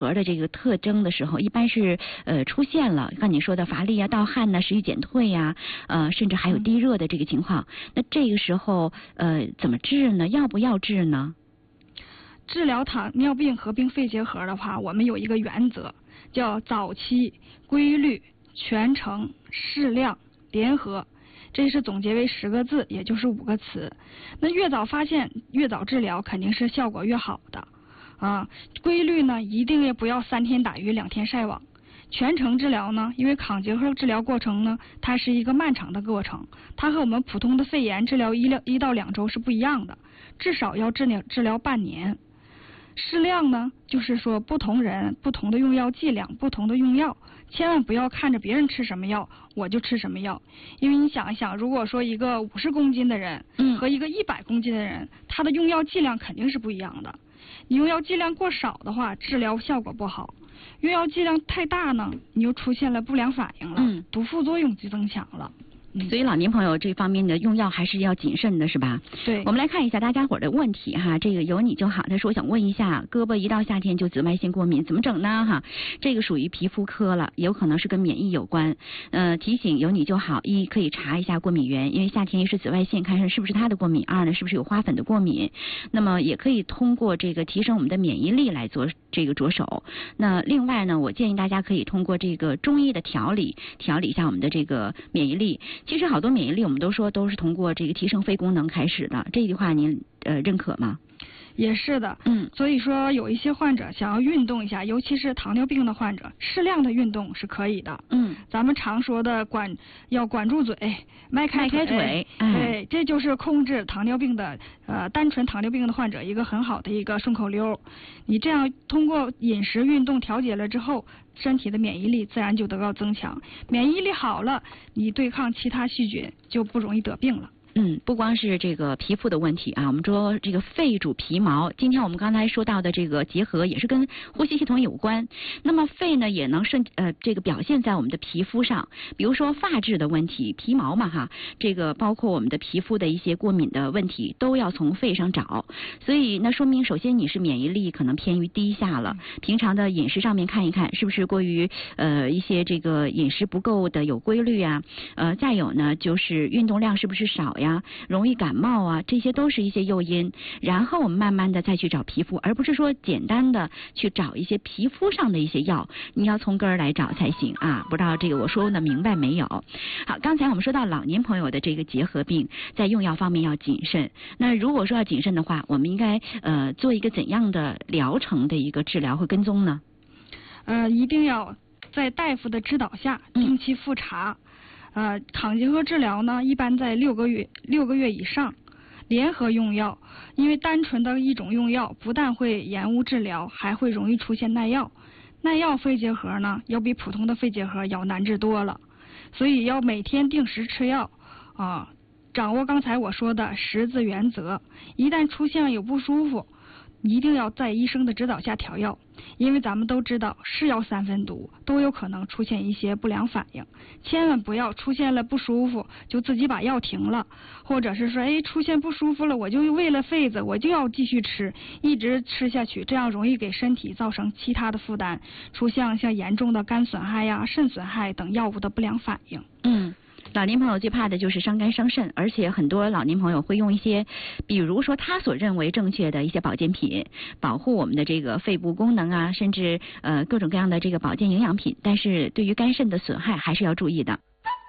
核的这个特征的时候，一般是出现了，像你说的乏力啊、盗汗呐、食欲减退呀、甚至还有低热的这个情况。那这个时候怎么治呢？要不要治呢？ 治疗糖尿病合并肺结核的话，我们有一个原则，叫早期、规律、全程、适量、联合。这是总结为10个字，也就是5个词。那越早发现，越早治疗，肯定是效果越好的。规律呢，一定也不要3天打鱼2天晒网。全程治疗呢，因为抗结核治疗过程呢，它是一个漫长的过程，它和我们普通的肺炎治疗1到2周是不一样的，至少要治疗半年。适量呢，就是说不同人不同的用药剂量，不同的用药，千万不要看着别人吃什么药我就吃什么药，因为你想一想，如果说一个50公斤的人和一个100公斤的人，他的用药剂量肯定是不一样的。你用药剂量过少的话，治疗效果不好；用药剂量太大呢，你又出现了不良反应了，毒副作用就增强了。 所以老年朋友这方面的用药还是要谨慎的，是吧？ 对。 我们来看一下大家伙的问题哈，这个有你就好。他说我想问一下，胳膊一到夏天就紫外线过敏，怎么整呢？哈，这个属于皮肤科了，有可能是跟免疫有关。提醒有你就好，一可以查一下过敏源，因为夏天一是紫外线，看看是不是他的过敏；二呢是不是有花粉的过敏。那么也可以通过这个提升我们的免疫力来做这个着手。那另外呢，我建议大家可以通过这个中医的调理一下我们的这个免疫力。其实好多免疫力我们都说都是通过这个提升肺功能开始的，这句话您认可吗？ 也是的，所以说有一些患者想要运动一下，尤其是糖尿病的患者，适量的运动是可以的。咱们常说的要管住嘴，迈开腿，对，这就是控制糖尿病的单纯糖尿病的患者一个很好的一个顺口溜。你这样通过饮食运动调节了之后，身体的免疫力自然就得到增强，免疫力好了，你对抗其他细菌就不容易得病了。 不光是这个皮肤的问题啊，我们说这个肺主皮毛。今天我们刚才说到的这个结核也是跟呼吸系统有关。那么肺呢也能这个表现在我们的皮肤上，比如说发质的问题，皮毛嘛哈，这个包括我们的皮肤的一些过敏的问题，都要从肺上找。所以那说明首先你是免疫力可能偏于低下了，平常的饮食上面看一看是不是过于一些这个饮食不够的有规律啊，再有呢就是运动量是不是少呀，容易感冒啊，这些都是一些诱因。然后我们慢慢的再去找皮肤，而不是说简单的去找一些皮肤上的一些药，你要从根儿来找才行啊。不知道这个我说的明白没有？好，刚才我们说到老年朋友的这个结核病，在用药方面要谨慎。那如果说要谨慎的话，我们应该做一个怎样的疗程的一个治疗和跟踪呢？ 一定要在大夫的指导下定期复查。抗结核治疗呢，一般在6个月以上，联合用药，因为单纯的一种用药不但会延误治疗，还会容易出现耐药。耐药肺结核呢，要比普通的肺结核要难治多了，所以要每天定时吃药掌握刚才我说的10字原则。一旦出现了有不舒服，一定要在医生的指导下调药，因为咱们都知道是药3分毒，都有可能出现一些不良反应。千万不要出现了不舒服就自己把药停了，或者是说出现不舒服了，我就为了肺子我就要继续吃，一直吃下去，这样容易给身体造成其他的负担，出现像严重的肝损害呀、肾损害等药物的不良反应。 老年朋友最怕的就是伤肝伤肾，而且很多老年朋友会用一些比如说他所认为正确的一些保健品，保护我们的这个肺部功能啊，甚至各种各样的这个保健营养品，但是对于肝肾的损害还是要注意的。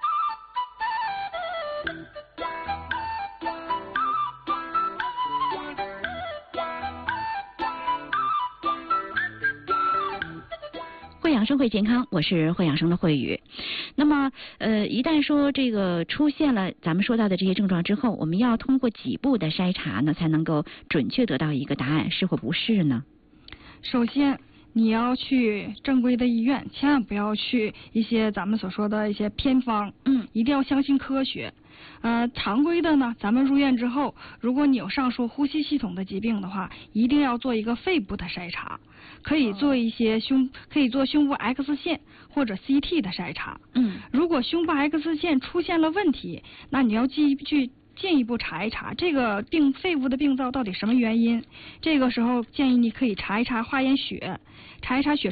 会养生会健康，我是会养生的慧宇。那么一旦说这个出现了咱们说到的这些症状之后，我们要通过几步的筛查呢，才能够准确得到一个答案，是或不是呢？ 首先你要去正规的医院，千万不要去一些咱们所说的一些偏方，一定要相信科学。常规的呢，咱们入院之后，如果你有上述呼吸系统的疾病的话，一定要做一个肺部的筛查，可以做一些可以做胸部 X 线或者 CT 的筛查。如果胸部 X 线出现了问题，那你要进一步查一查这个肺部的病灶到底什么原因。这个时候建议你可以查一查化验血，查一查血